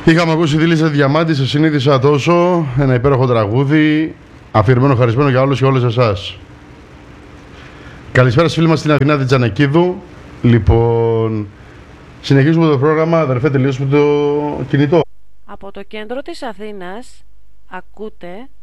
Είχαμε ακούσει τη Λίσσα Διαμάντη, σε συνείδησα τόσο, ένα υπέροχο τραγούδι, αφιερωμένο, χαρισμένο για όλους και όλες εσάς. Καλησπέρα στις φίλοι μας στην Αθηνά την Τζανακίδου. Λοιπόν, συνεχίζουμε το πρόγραμμα, αδερφέ, τελειώσουμε το κινητό. Από το κέντρο της Αθήνας ακούτε